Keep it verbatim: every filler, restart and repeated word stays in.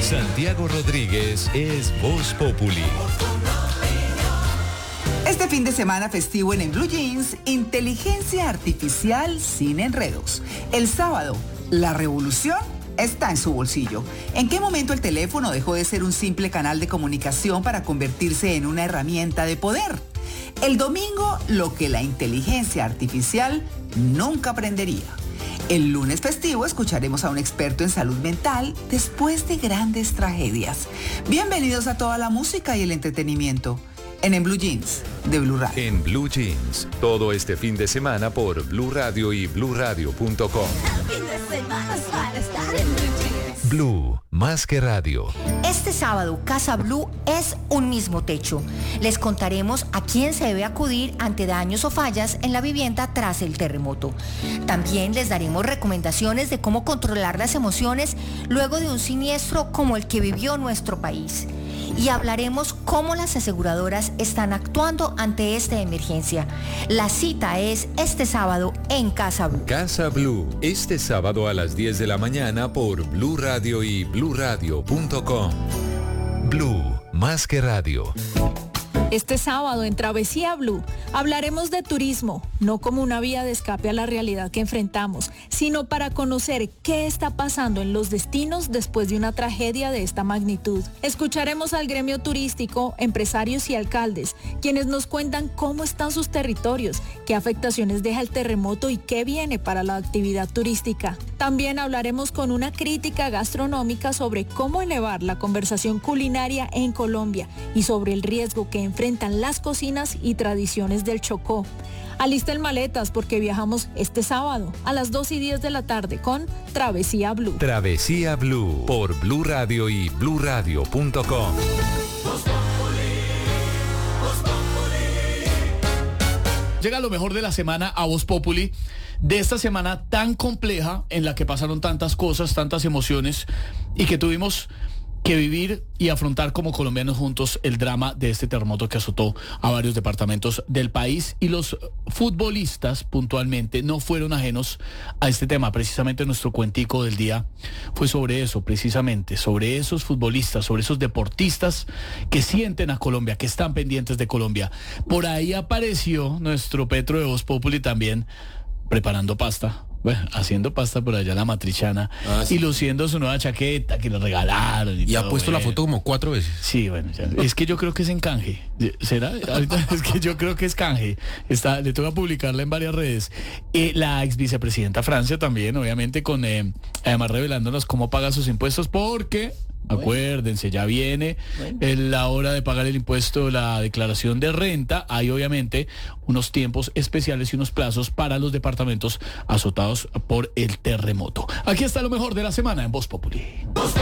Santiago Rodríguez es Voz Populi. Este fin de semana festivo en En Blue Jeans, inteligencia artificial sin enredos. El sábado, la revolución está en su bolsillo. ¿En qué momento el teléfono dejó de ser un simple canal de comunicación para convertirse en una herramienta de poder? El domingo, lo que la inteligencia artificial nunca aprendería. El lunes festivo escucharemos a un experto en salud mental después de grandes tragedias. Bienvenidos a toda la música y el entretenimiento en En Blue Jeans de Blue Radio. En Blue Jeans, todo este fin de semana por Blue Radio y blue radio punto com. Blue, más que radio. Este sábado, Casa Blue es un mismo techo. Les contaremos a quién se debe acudir ante daños o fallas en la vivienda tras el terremoto. También les daremos recomendaciones de cómo controlar las emociones luego de un siniestro como el que vivió nuestro país. Y hablaremos cómo las aseguradoras están actuando ante esta emergencia. La cita es este sábado en Casa Blue. Casa Blue, este sábado a las diez de la mañana por Blue Radio y blue radio punto com. Blue, más que radio. Este sábado en Travesía Blue hablaremos de turismo, no como una vía de escape a la realidad que enfrentamos, sino para conocer qué está pasando en los destinos después de una tragedia de esta magnitud. Escucharemos al gremio turístico, empresarios y alcaldes, quienes nos cuentan cómo están sus territorios, qué afectaciones deja el terremoto y qué viene para la actividad turística. También hablaremos con una crítica gastronómica sobre cómo elevar la conversación culinaria en Colombia y sobre el riesgo que enfrentan las cocinas y tradiciones del Chocó. Alisten maletas porque viajamos este sábado a las dos y diez de la tarde con Travesía Blue. Travesía Blue por Blue Radio y blue radio punto com. Llega lo mejor de la semana a Voz Populi, de esta semana tan compleja en la que pasaron tantas cosas, tantas emociones y que tuvimos que vivir y afrontar como colombianos juntos el drama de este terremoto que azotó a varios departamentos del país, y los futbolistas puntualmente no fueron ajenos a este tema. Precisamente nuestro cuentico del día fue sobre eso, precisamente sobre esos futbolistas, sobre esos deportistas que sienten a Colombia, que están pendientes de Colombia. Por ahí apareció nuestro Petro de Voz Populi también preparando pasta. Bueno, haciendo pasta por allá la matrichana, ah, sí, y luciendo su nueva chaqueta que le regalaron. Y, y todo, ha puesto bueno. La foto como cuatro veces. Sí, bueno, ya, es que yo creo que es en canje. ¿Será? Ahorita es que yo creo que es canje. Está, le toca publicarla en varias redes. Eh, la ex vicepresidenta Francia también, obviamente, con eh, además revelándonos cómo paga sus impuestos, porque acuérdense, ya viene bueno. la hora de pagar el impuesto, la declaración de renta. Hay obviamente unos tiempos especiales y unos plazos para los departamentos azotados por el terremoto. Aquí está lo mejor de la semana en Voz Populi.